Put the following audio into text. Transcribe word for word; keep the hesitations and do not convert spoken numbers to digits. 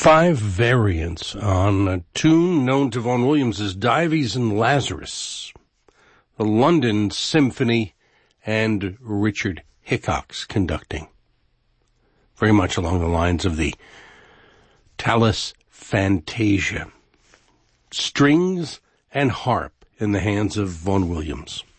five variants on a tune known to Vaughan Williams as Dives and Lazarus, the London Symphony, and Richard Hickox conducting. Very much along the lines of the Tallis Fantasia. Strings and harp in the hands of Vaughan Williams.